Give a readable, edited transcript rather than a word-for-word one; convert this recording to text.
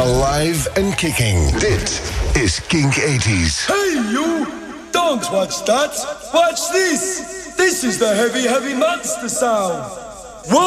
alive and kicking. Dit is Kink 80s. Hey you! Don't watch that! Watch this! This is the heavy, heavy monster sound!